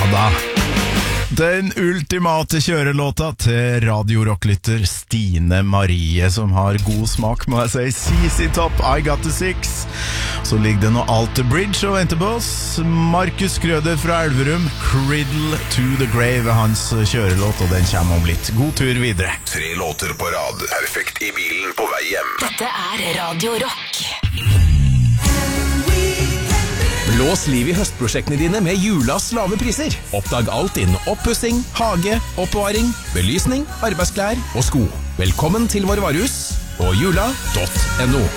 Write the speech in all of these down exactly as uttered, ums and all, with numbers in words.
da. Den ultimate kjørelåta til radiorocklytter Stine Marie, som har god smak, må jeg si. C C Top, I Got The Six. Så ligger det noe Alter Bridge og venter på oss. Markus Krøder fra Elverum, Cradle to the Grave, hans kjørelåt, og den kommer om litt. God tur videre. Tre låter på rad, perfekt i bilen på vei hjem. Dette er Radio Rock. Blås liv i høstprosjektene dine med Julas lave priser. Oppdag alt innen oppussing, hage, oppbevaring, belysning, arbeidsklær og sko. Velkommen til vår varehus på jula punktum no.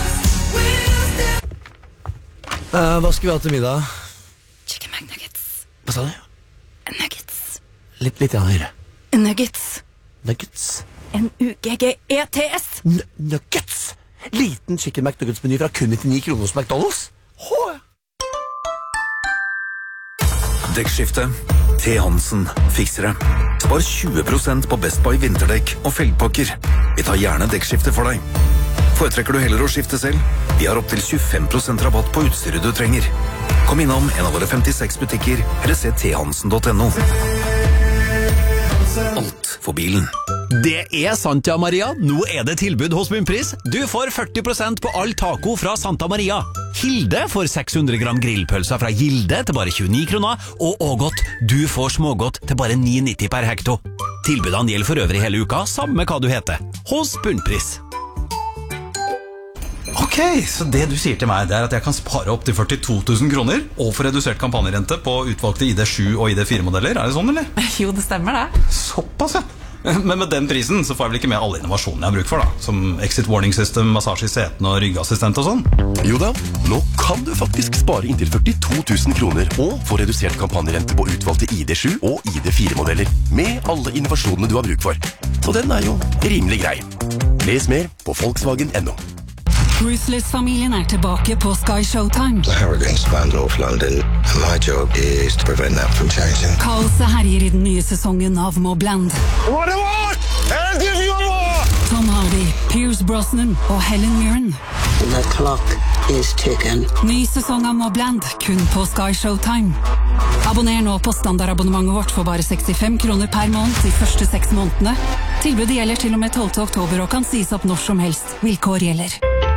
Uh, hva skal vi ha til middag? Chicken McNuggets. Hva sa du? Nuggets. Litt, litt ja, høyre. Nuggets. Nuggets. N U G G E T S. N nuggets! Liten chicken McNuggets-meny fra kun nittini kroner hos McDonald's. Hå! Dekkskifte. T. Hansen fikser det. Spar tjue prosent på Best Buy vinterdekk og felgpakker. Vi tar gjerne dekkskifte for deg. Foretrekker du heller å skifte selv? Vi har opp til tjuefem prosent rabatt på utstyret du trenger. Kom innom en av våre femtiseks butikker, eller se t hansen punktum no. Alt for bilen. Det er Santa Maria. Nå er det tilbud hos Bunnpris. Du får førti prosent på all taco fra Santa Maria. Hilde får seks hundre gram grillpølser fra Gilde til bare tjueni kroner, og Ågot, du får smågodt til bare ni nitti per hekto. Tilbudene gjelder for øvrig hele uka, samme hva du heter. Hos Bunnpris. Ok, så det du sier til meg, det er at jeg kan spare opp til førtito tusen kroner og få redusert kampanjerente på utvalgte I D sju og I D fire modeller. Er det sånn, eller? Jo, det stemmer det. Såpass, ja. Men med den prisen så får jeg vel ikke med alle innovasjonene jeg har bruk for, da. Som exit warning system, massasje i setene og ryggassistent og sånn. Jo da, nå kan du faktisk spare inntil førtito tusen kroner og få redusert kampanjerente på utvalgte I D sju og I D fire modeller med alle innovasjonene du har bruk for. Så den er jo rimelig grei. Les mer på Volkswagen punktum no. Ruthless-familien er tilbake på Sky Showtime. The hurricanes planned North London, and my job is to prevent that from changing. Kaoset herjer I den nye sesongen av Mobland. What do you want? I'll give you more! Tom Hardy, Pierce Brosnan og Helen Mirren. The clock is ticking. Ny sesong av Mobland, kun på Sky Showtime. Abonner nå på standardabonnementet vårt for bare sekstifem kroner per måned de første seks månedene. Tilbudet gjelder til og med tolvte oktober og kan sies opp når som helst. Vilkår gjelder.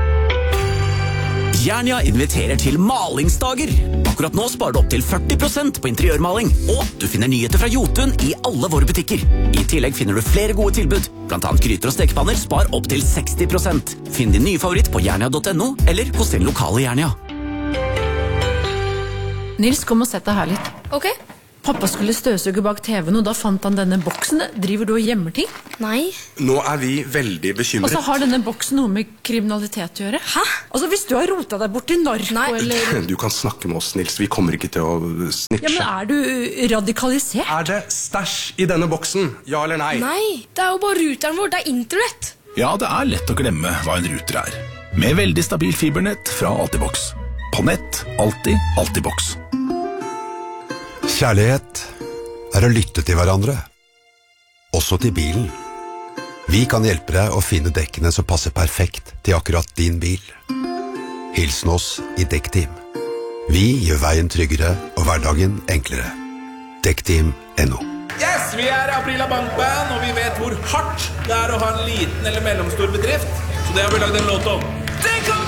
Jernia inviterer til malingsdager. Akkurat nå sparer du opp til førti prosent på interiørmaling, og du finner nyheter fra Jotun I alle våre butikker. I tillegg finner du flere gode tilbud, blant annet gryter og stekepanner spar opp til seksti prosent. Finn din nye favoritt på jernia punktum no, eller hos din lokale Jernia. Nils, kom og sett deg her litt. Ok. Pappa skulle støvsuge bak T V-en, og da fant han denne boksen. Driver du og gjemmer ting? Nei. Nå er vi veldig bekymret. Og så har denne boksen noe med kriminalitet å gjøre. Hæ? Altså, hvis du har rotet deg bort til narko, Nei. eller... Du kan snakke med oss, Nils. Vi kommer ikke til å snitche. Ja, men er du radikalisert? Er det stæsj I denne boksen? Ja eller nei? Nei, det er jo bare ruteren vår, det er internett. Ja, det er lett å glemme hva en router er. Med veldig stabil fibernett fra Altibox. På nett, alltid, Altibox. Kjærlighet er å lytte til hverandre, også til bilen. Vi kan hjelpe deg å finne dekkene som passer perfekt til akkurat din bil. Hilsen oss I Dekkteam. Vi gjør veien tryggere og hverdagen enklere. Dekkteam punktum no. Yes, vi er Aprila Bankband, og vi vet hvor hardt det er å ha en liten eller mellomstor bedrift. Så det har vi laget en låt om. Tenk